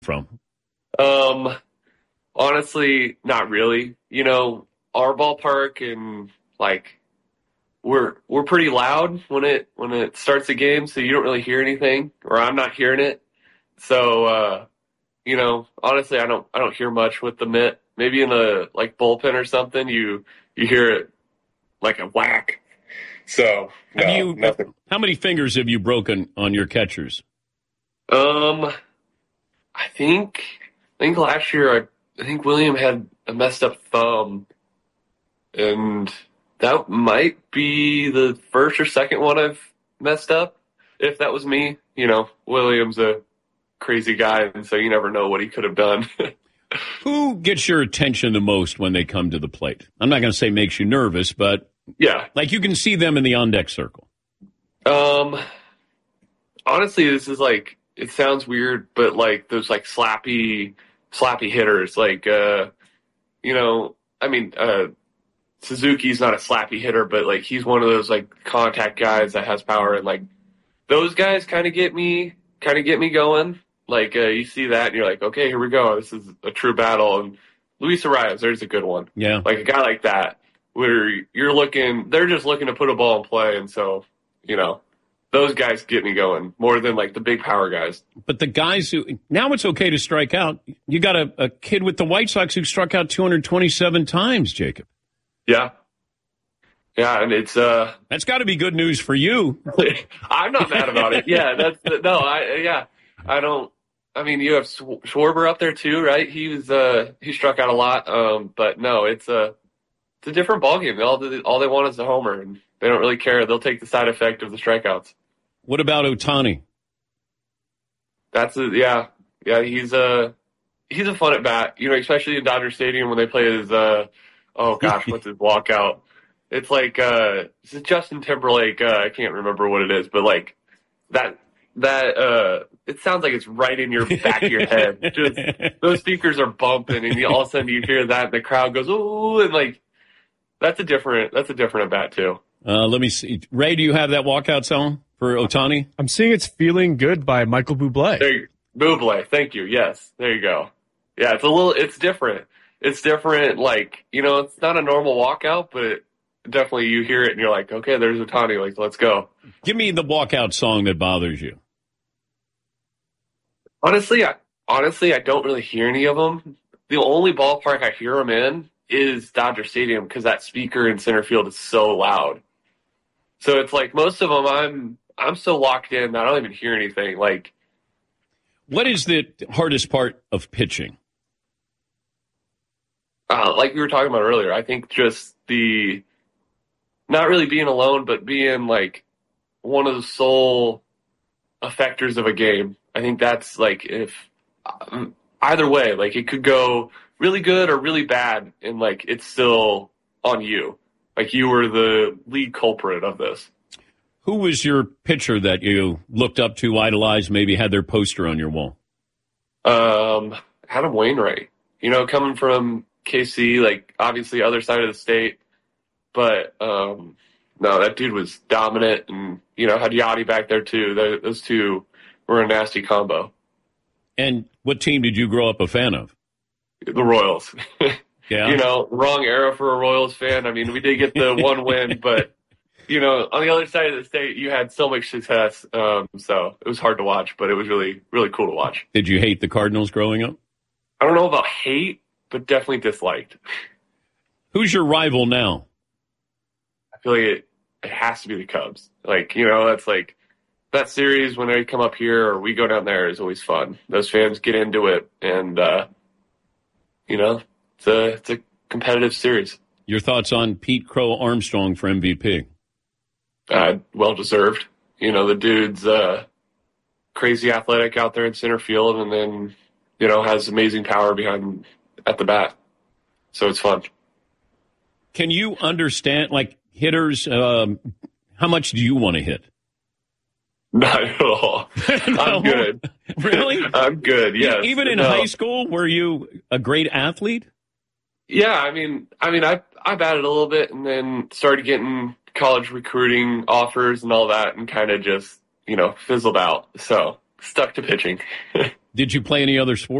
from? Honestly, not really. Our ballpark and like we're pretty loud when it starts a game, so you don't really hear anything, or I'm not hearing it. So honestly, I don't hear much with the mitt. Maybe in a like bullpen or something, you hear it like a whack. So no, nothing. How many fingers have you broken on your catchers? I think last year I think William had a messed up thumb, and that might be the first or second one I've messed up. If that was me, William's a crazy guy, and so you never know what he could have done. Who gets your attention the most when they come to the plate? I'm not going to say makes you nervous, but yeah, like you can see them in the on-deck circle. Honestly, this is like, it sounds weird, but like those like slappy hitters, like Suzuki's not a slappy hitter, but like he's one of those like contact guys that has power, and like those guys kind of get me going. Like you see that and you're like, okay, here we go. This is a true battle. And Luis Arias, there's a good one. Yeah, like a guy like that where they're just looking to put a ball in play, and so those guys get me going more than like the big power guys. But the guys who now it's okay to strike out. You got a kid with the White Sox who struck out 227 times, Jacob. Yeah, and it's that's got to be good news for you. I'm not mad about it. Yeah, I don't. I mean, you have Schwarber up there too, right? He struck out a lot. But no, it's a different ballgame. All they want is a homer, and they don't really care. They'll take the side effect of the strikeouts. What about Ohtani? Yeah. He's a fun at bat. Especially in Dodger Stadium when they play his what's his walkout? It's like is it Justin Timberlake? I can't remember what it is, but like that it sounds like it's right in your back of your head. Just those speakers are bumping, and all of a sudden you hear that, and the crowd goes ooh, and like that's a different at bat too. Let me see. Ray, do you have that walkout song for Ohtani? I'm seeing It's Feeling Good by Michael Bublé. Bublé, thank you. Yes, there you go. Yeah, it's different. It's different, like, it's not a normal walkout, but definitely you hear it and you're like, okay, there's Ohtani, like, let's go. Give me the walkout song that bothers you. Honestly, I don't really hear any of them. The only ballpark I hear them in is Dodger Stadium because that speaker in center field is so loud. So it's like most of them I'm so locked in that I don't even hear anything. Like, what is the hardest part of pitching? Like we were talking about earlier, I think just the not really being alone, but being like one of the sole effectors of a game. I think that's like if either way, like it could go really good or really bad, and like it's still on you. Like you were the lead culprit of this. Who was your pitcher that you looked up to, idolized, maybe had their poster on your wall? Adam Wainwright. Coming from KC, like obviously other side of the state, but no, that dude was dominant, and had Yachty back there too. Those two were a nasty combo. And what team did you grow up a fan of? The Royals. Yeah. Wrong era for a Royals fan. I mean, we did get the one win, but on the other side of the state, you had so much success. So it was hard to watch, but it was really, really cool to watch. Did you hate the Cardinals growing up? I don't know about hate, but definitely disliked. Who's your rival now? I feel like it has to be the Cubs. Like, that's like that series when they come up here or we go down there is always fun. Those fans get into it, and it's a competitive series. Your thoughts on Pete Crow Armstrong for MVP? Well deserved. The dude's crazy athletic out there in center field, and then has amazing power behind at the bat. So it's fun. Can you understand, like, hitters, how much do you want to hit? Not at all. No. I'm good. Really? I'm good, yes. Even in high school, were you a great athlete? Yeah, I mean, I batted a little bit and then started getting college recruiting offers and all that and kind of just, fizzled out. So stuck to pitching. Did you play any other sports?